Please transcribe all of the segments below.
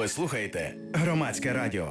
Ви слухаєте Громадське радіо.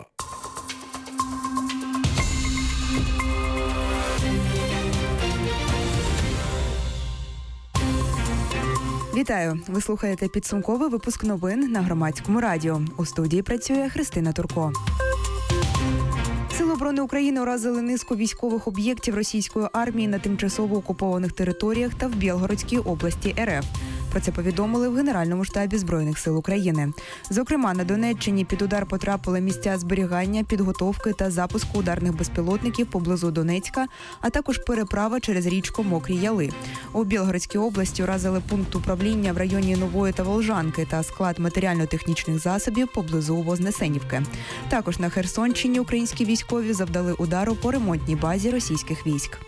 Вітаю! Ви слухаєте підсумковий випуск новин на Громадському радіо. У студії працює Христина Турко. Сили оборони України уразили низку військових об'єктів російської армії на тимчасово окупованих територіях та в Білгородській області РФ. Про це повідомили в Генеральному штабі Збройних сил України. Зокрема, на Донеччині під удар потрапили місця зберігання, підготовки та запуску ударних безпілотників поблизу Донецька, а також переправа через річку Мокрі Яли. У Білгородській області уразили пункт управління в районі Нової та Волжанки та склад матеріально-технічних засобів поблизу Вознесенівки. Також на Херсонщині українські військові завдали удару по ремонтній базі російських військ.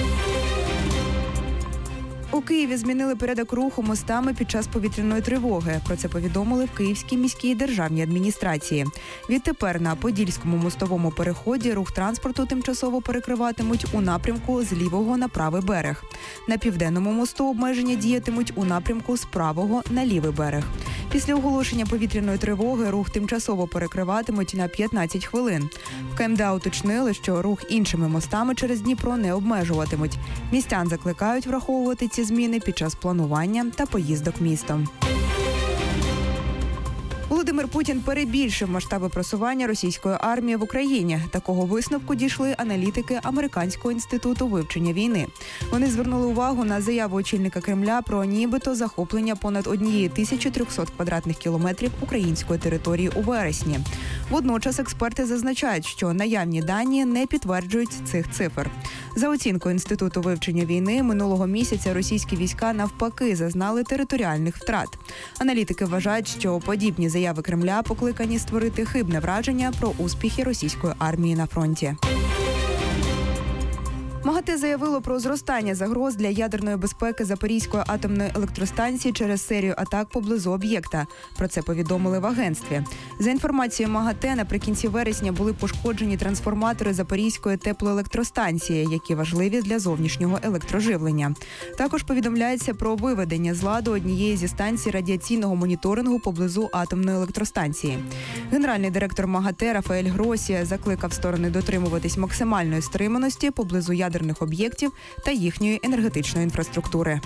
У Києві змінили порядок руху мостами під час повітряної тривоги. Про це повідомили в Київській міській державній адміністрації. Відтепер на Подільському мостовому переході рух транспорту тимчасово перекриватимуть у напрямку з лівого на правий берег. На Південному мосту обмеження діятимуть у напрямку з правого на лівий берег. Після оголошення повітряної тривоги рух тимчасово перекриватимуть на 15 хвилин. В КМДА уточнили, що рух іншими мостами через Дніпро не обмежуватимуть. Містян закликають враховувати ці зміни під час планування та поїздок містом. Володимир Путін перебільшив масштаби просування російської армії в Україні. Такого висновку дійшли аналітики Американського інституту вивчення війни. Вони звернули увагу на заяву очільника Кремля про нібито захоплення понад 1300 квадратних кілометрів української території у вересні. Водночас експерти зазначають, що наявні дані не підтверджують цих цифр. За оцінкою Інституту вивчення війни, минулого місяця російські війська навпаки зазнали територіальних втрат. Аналітики вважають, що подібні заяви Кремля покликані створити хибне враження про успіхи російської армії на фронті. МАГАТЕ заявило про зростання загроз для ядерної безпеки Запорізької атомної електростанції через серію атак поблизу об'єкта. Про це повідомили в агентстві. За інформацією МАГАТЕ, наприкінці вересня були пошкоджені трансформатори Запорізької теплоелектростанції, які важливі для зовнішнього електроживлення. Також повідомляється про виведення з ладу однієї зі станцій радіаційного моніторингу поблизу атомної електростанції. Генеральний директор МАГАТЕ Рафаель Гросі закликав сторони дотримуватись максимальної стриманості поблизу ядерних об'єктів та їхньої енергетичної інфраструктури.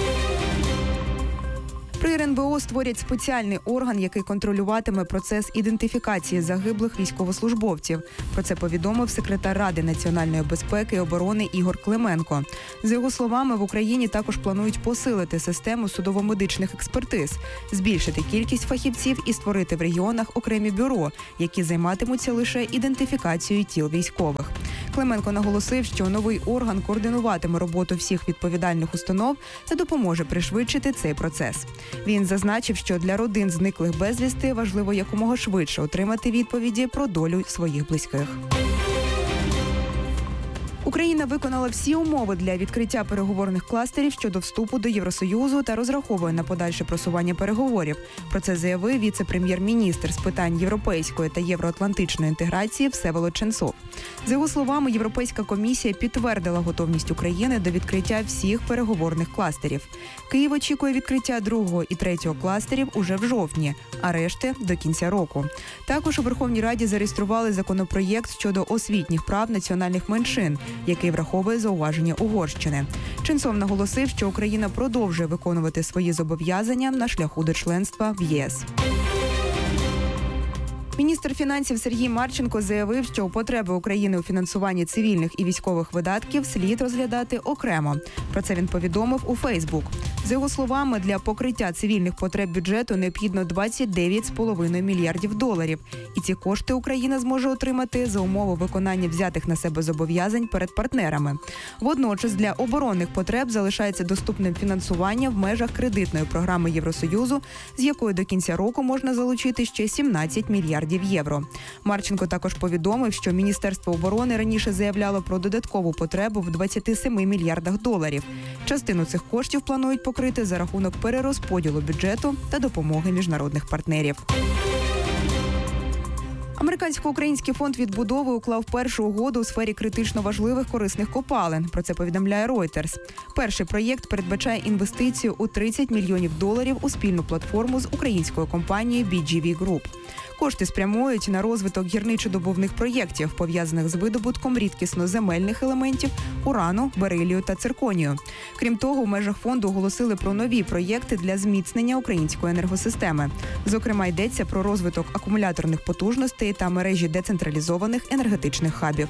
При РНБО створять спеціальний орган, який контролюватиме процес ідентифікації загиблих військовослужбовців. Про це повідомив секретар Ради національної безпеки і оборони Ігор Клименко. За його словами, в Україні також планують посилити систему судово-медичних експертиз, збільшити кількість фахівців і створити в регіонах окремі бюро, які займатимуться лише ідентифікацією тіл військових. Клименко наголосив, що новий орган координуватиме роботу всіх відповідальних установ та допоможе пришвидшити цей процес. Він зазначив, що для родин зниклих безвісти важливо якомога швидше отримати відповіді про долю своїх близьких. Україна виконала всі умови для відкриття переговорних кластерів щодо вступу до Євросоюзу та розраховує на подальше просування переговорів. Про це заявив віце-прем'єр-міністр з питань європейської та євроатлантичної інтеграції Всеволод Ченцов. За його словами, Європейська комісія підтвердила готовність України до відкриття всіх переговорних кластерів. Київ очікує відкриття 2-го і 3-го кластерів уже в жовтні, а решти – до кінця року. Також у Верховній Раді зареєстрували законопроєкт щодо освітніх прав національних меншин, який враховує зауваження Угорщини. Ченцов наголосив, що Україна продовжує виконувати свої зобов'язання на шляху до членства в ЄС. Міністр фінансів Сергій Марченко заявив, що потреби України у фінансуванні цивільних і військових видатків слід розглядати окремо. Про це він повідомив у Фейсбук. За його словами, для покриття цивільних потреб бюджету необхідно $29,5 мільярдів. І ці кошти Україна зможе отримати за умови виконання взятих на себе зобов'язань перед партнерами. Водночас для оборонних потреб залишається доступним фінансування в межах кредитної програми Євросоюзу, з якої до кінця року можна залучити ще 17 мільярдів євро. Марченко також повідомив, що Міністерство оборони раніше заявляло про додаткову потребу в $27 мільярдах. Частину цих коштів планують покрити за рахунок перерозподілу бюджету та допомоги міжнародних партнерів. Американсько-український фонд відбудови уклав першу угоду у сфері критично важливих корисних копалин. Про це повідомляє Reuters. Перший проєкт передбачає інвестицію у $30 мільйонів у спільну платформу з українською компанією BGV Group. Кошти спрямують на розвиток гірничодобувних проєктів, пов'язаних з видобутком рідкісно-земельних елементів урану, берилію та цирконію. Крім того, в межах фонду оголосили про нові проєкти для зміцнення української енергосистеми. Зокрема, йдеться про розвиток акумуляторних потужностей та мережі децентралізованих енергетичних хабів.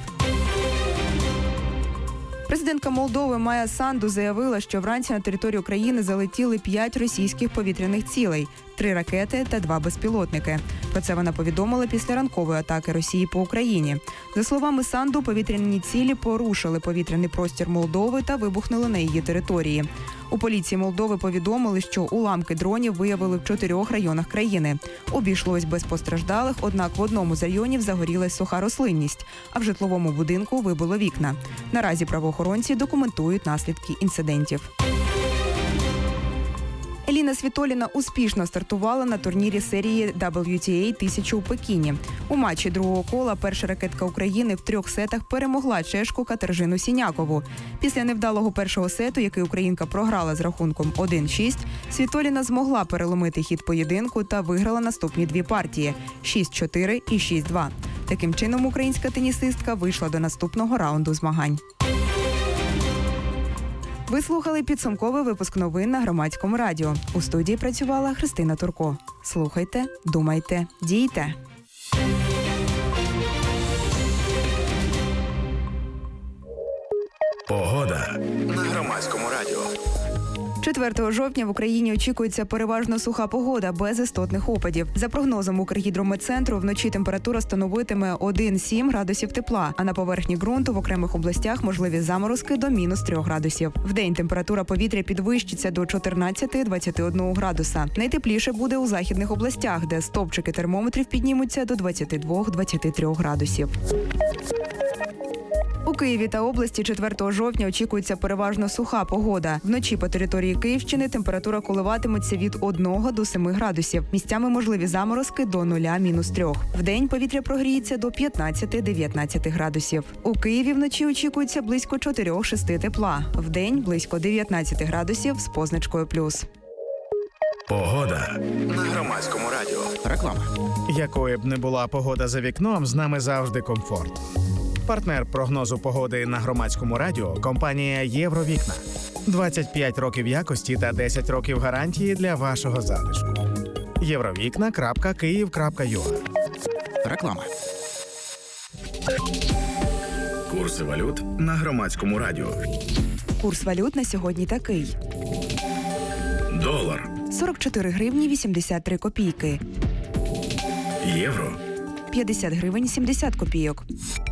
Президентка Молдови Майя Санду заявила, що вранці на територію країни залетіли 5 російських повітряних цілей – 3 ракети та 2 безпілотники. Про це вона повідомила після ранкової атаки Росії по Україні. За словами Санду, повітряні цілі порушили повітряний простір Молдови та вибухнули на її території. У поліції Молдови повідомили, що уламки дронів виявили в 4 районах країни. Обійшлось без постраждалих, однак в одному з районів загорілась суха рослинність, а в житловому будинку вибило вікна. Наразі правоохоронці документують наслідки інцидентів. Еліна Світоліна успішно стартувала на турнірі серії WTA 1000 у Пекіні. У матчі другого кола перша ракетка України в 3 сетах перемогла чешку Катержину Сінякову. Після невдалого першого сету, який українка програла з рахунком 1-6, Світоліна змогла переломити хід поєдинку та виграла наступні 2 партії – 6-4 і 6-2. Таким чином, українська тенісистка вийшла до наступного раунду змагань. Ви слухали підсумковий випуск новин на Громадському радіо. У студії працювала Христина Турко. Слухайте, думайте, дійте. Погода на Громадському радіо. 4 жовтня в Україні очікується переважно суха погода, без істотних опадів. За прогнозом Укргідрометцентру, вночі температура становитиме 1-7 градусів тепла, а на поверхні ґрунту в окремих областях можливі заморозки до -3 градусів. Вдень температура повітря підвищиться до 14-21 градуса. Найтепліше буде у західних областях, де стовпчики термометрів піднімуться до 22-23 градусів. У Києві та області 4 жовтня очікується переважно суха погода. Вночі по території Київщини температура коливатиметься від 1 до 7 градусів. Місцями можливі заморозки до 0-3. Вдень повітря прогріється до 15-19 градусів. У Києві вночі очікується близько 4-6 тепла. Вдень близько 19 градусів з позначкою плюс. Погода на Громадському радіо. Реклама. Якою б не була погода за вікном, з нами завжди комфорт. Партнер прогнозу погоди на Громадському радіо – компанія «Євровікна». 25 років якості та 10 років гарантії для вашого затишку. Євровікна.Київ.ua. Реклама. Курси валют на Громадському радіо. Курс валют на сьогодні такий. Долар. 44 гривні 83 копійки. Євро. 50 гривень 70 копійок.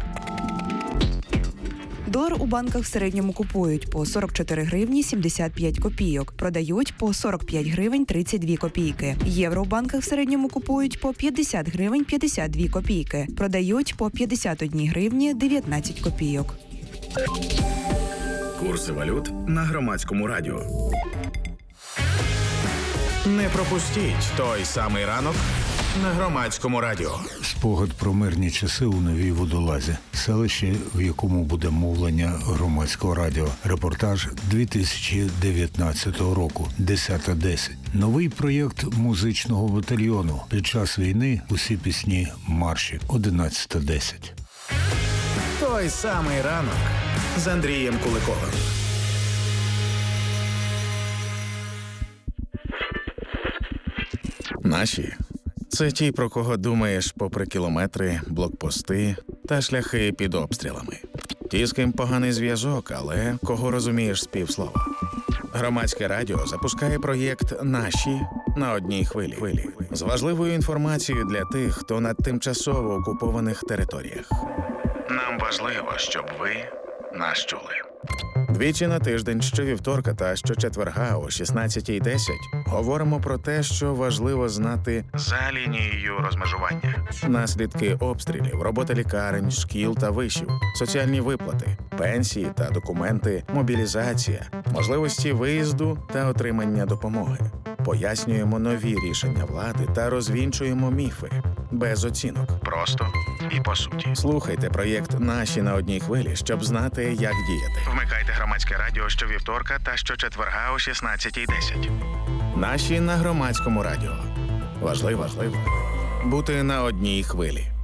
Долар у банках в середньому купують по 44 гривні 75 копійок, продають по 45 гривень 32 копійки. Євро у банках в середньому купують по 50 гривень 52 копійки, продають по 51 гривні 19 копійок. Курси валют на Громадському радіо. Не пропустіть той самий ранок на Громадському радіо. Спогад про мирні часи у Новій Водолазі, селище, в якому буде мовлення Громадського радіо. Репортаж 2019 року, 10:10. Новий проєкт музичного батальйону. Під час війни усі пісні марші, 11:10. Той самий ранок з Андрієм Куликовим. Наші – це ті, про кого думаєш попри кілометри, блокпости та шляхи під обстрілами. Ті, з ким поганий зв'язок, але кого розумієш з півслова. Громадське радіо запускає проєкт «Наші» на одній хвилі. З важливою інформацією для тих, хто на тимчасово окупованих територіях. Нам важливо, щоб ви нас чули. Двічі на тиждень, щовівторка та щочетверга о 16:10 говоримо про те, що важливо знати за лінією розмежування. Наслідки обстрілів, робота лікарень, шкіл та вишів, соціальні виплати, пенсії та документи, мобілізація, можливості виїзду та отримання допомоги. Пояснюємо нові рішення влади та розвінчуємо міфи. Без оцінок. Просто і по суті. Слухайте проєкт «Наші» на одній хвилі, щоб знати, як діяти. Вмикайте Громадське радіо щовівторка та щочетверга о 16:10. «Наші» на Громадському радіо. Важливо. Бути на одній хвилі.